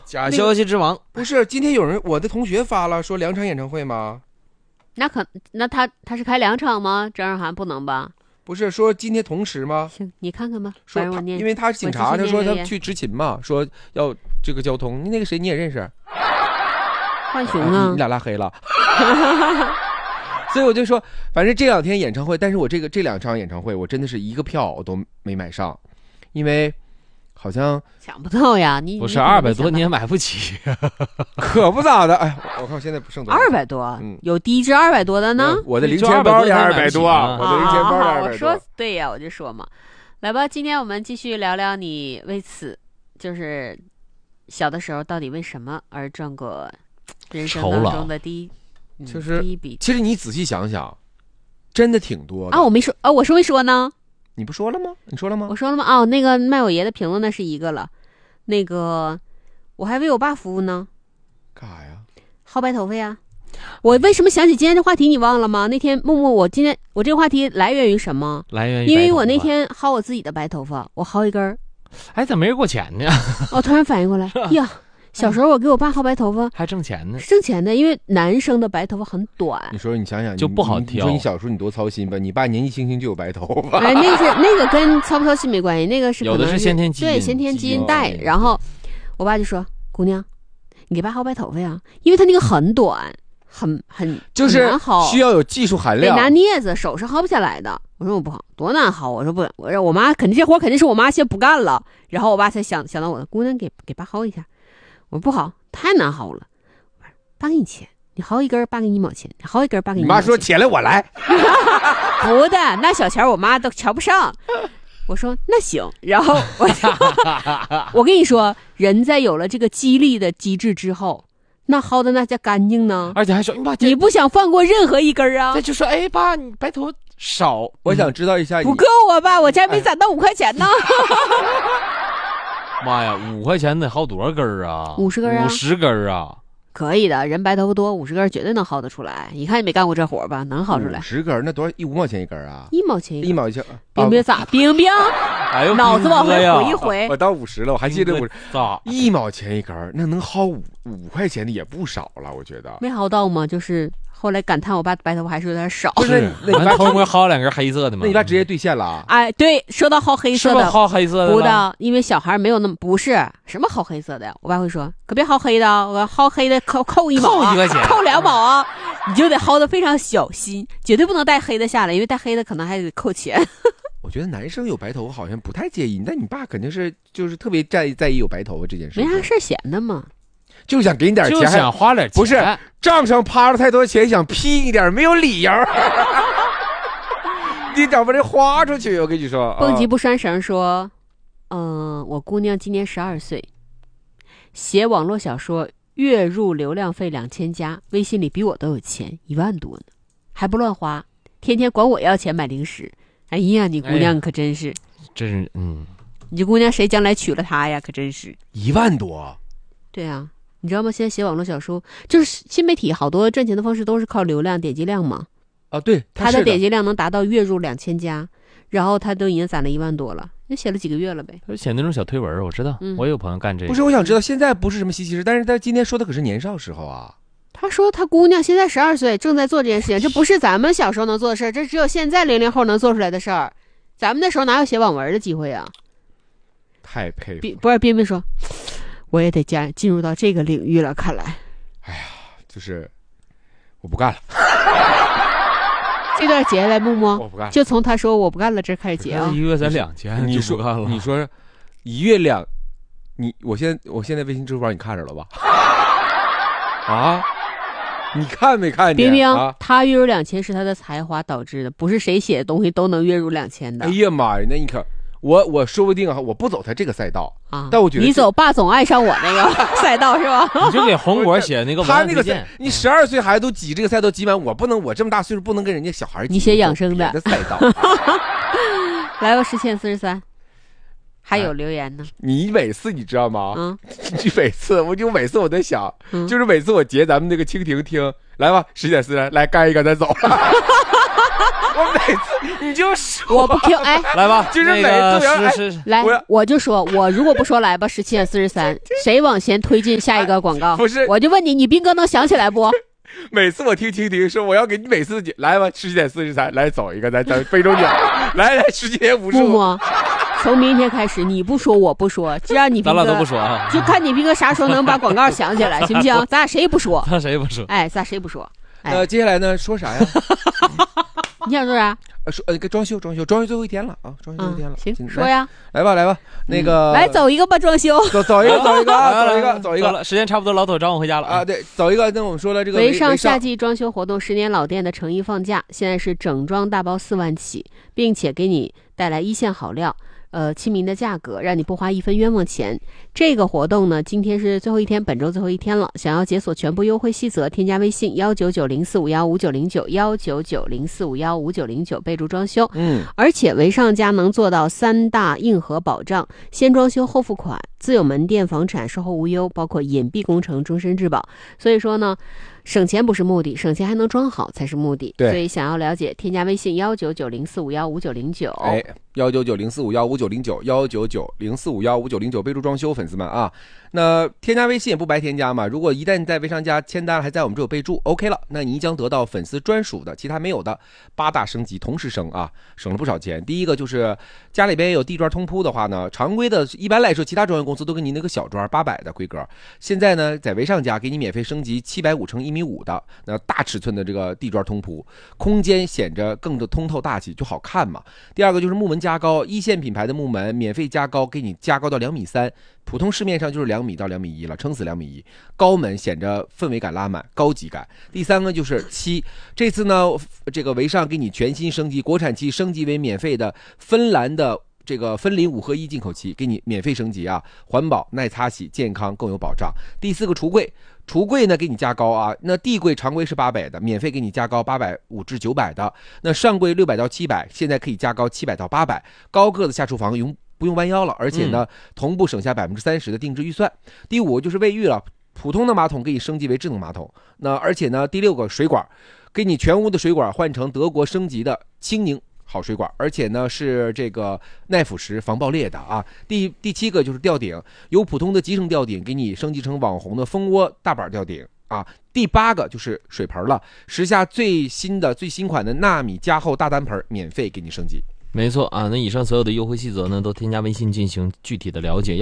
假消息之王。 不是，今天有人我的同学发了说2场演唱会吗？ 那他是开2场吗？张韶涵不能吧？ 不是说今天同时吗？ 行，你看看吧。 说他因为他是警察，他说他去执勤嘛，说要这个交通。那个谁你也认识？ 浣熊啊， 你俩拉黑了。所以我就说，反正这2天演唱会，但是我这2场演唱会，我真的是一个票我都没买上，因为好像想不到呀，你不是200多你也买不起， 可不咋的。哎，我看我现在不剩多少 200多，有低至200多的呢。 我的零钱包也200多，我的零钱包200多。 我说对呀，我就说嘛，来吧，今天我们继续聊聊你为此就是小的时候到底为什么而赚过人生当中的第一笔。 其实你仔细想想，真的挺多的啊。我没说啊，我说没说呢？ 你不说了吗？你说了吗？ 我说了吗？哦，那个卖我爷的瓶子那是一个了，那个我还为我爸服务呢。 干啥呀？ 薅白头发呀！我为什么想起今天这话题？你忘了吗？那天木木，我这个话题来源于什么？ 来源于因为我那天薅我自己的白头发，我薅一根， 哎，咋没人给我钱呢？ 我突然反应过来，呀。小时候我给我爸薅白头发还挣钱呢， 是挣钱的，因为男生的白头发很短。 你说你想想就不好挑。 你说你小时候你多操心吧？你爸年纪轻轻就有白头发。 哎，那个跟操不操心没关系，那个是有的是先天基因， 对，先天基因带。然后我爸就说：“姑娘，你给爸薅白头发呀，因为他那个很短，很就是难薅， 需要有技术含量， 得拿镊子，手是薅不下来的。”我说我不好，多难薅。我说不，我说我妈肯定这活肯定是我妈先不干了，然后我爸才想到我，姑娘给爸薅一下。我说不好，太难薅了。爸给你钱，你薅一根爸给你1毛钱，你薅一根爸给你1毛钱。 你妈说钱来我来。 不的，那小钱我妈都瞧不上。我说那行，然后我跟你说，人在有了这个激励的机制之后，那薅的那叫干净呢。 而且还说你不想放过任何一根啊。 这就说哎爸，你白头少， 我想知道一下。 不够啊爸，我这还没攒到5块钱呢。 妈呀，5块钱得薅多少根啊 ？50根啊 ！50根啊！ 可以的，人白头发多，50根绝对能薅得出来。你看你没干过这活吧？能薅出来。 50根那多少？5毛钱一根啊 ？1毛钱一根。 1毛钱。 冰冰咋？冰冰， 哎呦， 脑子往回回一回。 我到50了，我还记得我咋 1毛钱一根，那能薅5块钱的也不少了，我觉得。 没薅到吗？就是后来感叹我爸白头发还是有点少。 不是，那你爸偷摸薅2根黑色的吗？ 那你爸直接兑现了？ 哎，对，说到薅黑色的， 是不薅黑色的？ 不的，因为小孩没有那么不是什么薅黑色的。我爸会说，可别薅黑的，我薅黑的扣1毛啊， 扣1块钱， 扣2毛啊，你就得薅得非常小心，绝对不能带黑的下来，因为带黑的可能还得扣钱。 我觉得男生有白头发好像不太介意，但你爸肯定是就是特别在意有白头发这件事。 没啥事闲的嘛， 就想给你点钱， 就想花点钱， 不是账上趴了太多钱，想批一点没有理由。你找不着花出去，我跟你说。 蹦极不拴绳说，我姑娘今年12岁，写网络小说，月入流量费2000加，微信里比我都有钱，1万多呢，还不乱花，天天管我要钱买零食。哎呀，你姑娘可真是， 真是你这姑娘谁将来娶了她呀？可真是 1万多。 对啊，你知道吗？现在写网络小说，就是新媒体好多赚钱的方式都是靠流量点击量嘛。 啊，对， 他的点击量能达到月入2000加，然后他都已经攒了1万多了，那写了几个月了呗。 他写那种小推文，我知道，我有朋友干这个。 不是，我想知道现在不是什么稀奇事，但是他今天说的可是年少时候啊。 他说他姑娘现在12岁，正在做这件事情，这不是咱们小时候能做的事儿，这只有现在00后能做出来的事儿。咱们那时候哪有写网文的机会啊？ 太佩服。 不是，彬彬说，我也得进入到这个领域了，看来。 哎呀，就是我不干了。 这段截下来，木木， 我不干， 就从他说我不干了这开始截啊。 1个月才2000， 你说干了？ 你说1月2，我现在微信支付宝你看着了吧？啊，你看没看见？ 冰冰， 啊， 他月入2000是他的才华导致的，不是谁写的东西都能月入2000的。 哎呀妈呀，那你看我说不定啊，我不走他这个赛道啊， 但我觉得你走爸总爱上我那个赛道是吧？ 你就给红果写那个文案推荐。 你12岁孩子都挤这个赛道挤满，我不能，我这么大岁数不能跟人家小孩挤。 你写养生的赛道。 来吧，1043。还有留言呢， 你每次你知道吗？你每次我在想，就是每次我截咱们那个蜻蜓听，来吧，10点40来干一个再走了。 我每次你就说我不 Q， 哎， 来吧，就是每次来，我就说，我如果不说来吧，17:43，谁往前推进下一个广告？ 不是， 我就问你，你斌哥能想起来不？ 每次我听说我要给你每次来吧，17:43，来走一个，咱非洲鸟，来17:55。 木木，从明天开始你不说我不说，只要你斌哥， 咱俩都不说啊， 就看你斌哥啥时候能把广告想起来，行不行？咱俩谁也不说， 咱谁也不说， 哎，咱谁不说？ 接下来呢，说啥呀？ 你想说啥？ 说装修最后一天了啊，装修最后一天了。 行，说呀， 来吧，那个来走一个吧，装修， 走一个，走一个， 时间差不多，老头找我回家了啊。对，走一个。那我们说了这个潍上夏季装修活动，10年老店的诚意放假，现在是整装大包4万起，并且给你带来一线好料。亲民的价格，让你不花一分冤枉钱。这个活动呢，今天是最后一天，本周最后一天了。想要解锁全部优惠细则，添加微信19904515909，19904515909，备注装修。而且潍上家能做到3大硬核保障：先装修后付款，自有门店房产售后无忧，包括隐蔽工程终身质保。所以说呢，省钱不是目的，省钱还能装好才是目的。 对， 所以想要了解，添加微信19904515909。 哎，19904515909，19904515909，备注装修，粉丝们啊。那添加微信也不白添加嘛，如果一旦在潍上家签单还在我们这有备注 OK 了，那你将得到粉丝专属的其他没有的8大升级同时升啊，省了不少钱。第一个就是家里边有地砖通铺的话呢，常规的一般来说其他装修公司都给你那个小砖800的规格，现在呢在潍上家给你免费升级750×1.5米的那大尺寸的这个地砖通铺，空间显着更的通透大气，就好看嘛。第二个就是木门加高，一线品牌的木门免费加高，给你加高到2.3米，普通市面上就是2米到2.1米了，撑死2.1米，高门显着氛围感拉满，高级感。第三个就是漆，这次呢这个潍上给你全新升级，国产漆升级为免费的芬兰的这个芬林5合1进口漆，给你免费升级啊，环保耐擦洗，健康更有保障。第四个橱柜呢给你加高啊，那地柜常规是800的，免费给你加高850至900的，那上柜600到700，现在可以加高700到800，高个子下厨房不用弯腰了，而且呢同步省下30%的定制预算。第五就是卫浴了，普通的马桶给你升级为智能马桶，那而且呢第6个水管，给你全屋的水管换成德国升级的清宁好水管，而且呢是这个耐腐蚀防爆裂的啊。第7个就是吊顶，由普通的集成吊顶给你升级成网红的蜂窝大板吊顶啊。第8个就是水盆了，时下最新款的纳米加厚大单盆免费给你升级。 没错啊，那以上所有的优惠细则呢，都添加微信进行具体的了解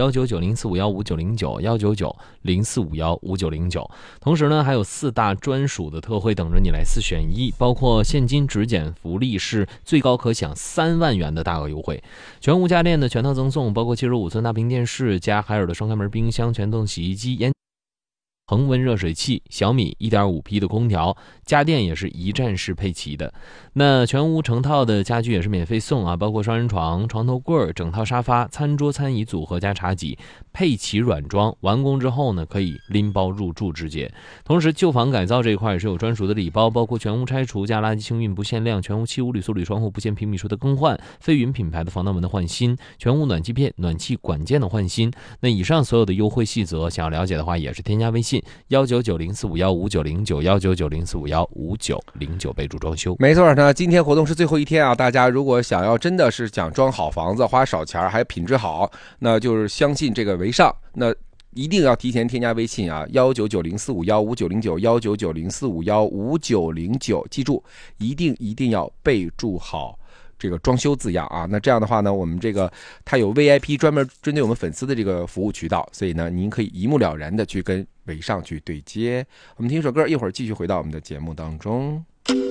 ，19904515909，19904515909。同时呢，还有4大专属的特惠等着你来4选1，包括现金直减福利是最高可享3万元的大额优惠，全屋家电的全套赠送，包括75寸大屏电视加海尔的双开门冰箱、全动洗衣机、恒温热水器、小米 1.5P 的空调，家电也是一站式配齐的。那全屋成套的家具也是免费送啊，包括双人床、床头柜、整套沙发、餐桌餐椅组合加茶几，配齐软装，完工之后呢可以拎包入住直接。同时旧房改造这一块也是有专属的礼包，包括全屋拆除加垃圾清运不限量，全屋漆污铝塑铝窗户不限平米数的更换，飞云品牌的防盗门的换新，全屋暖气片暖气管件的换新。那以上所有的优惠细则想要了解的话，也是添加微信19904515909，19904515909，备注装修。 没错，那今天活动是最后一天啊，大家如果想要真的是想装好房子，花少钱还品质好，那就是相信这个潍上，那一定要提前添加微信啊，19904515909，19904515909，记住一定要备注好这个装修字样啊。那这样的话呢，我们这个它有 VIP 专门针对我们粉丝的这个服务渠道，所以呢您可以一目了然的去跟潍上去对接。我们听一首歌，一会儿继续回到我们的节目当中。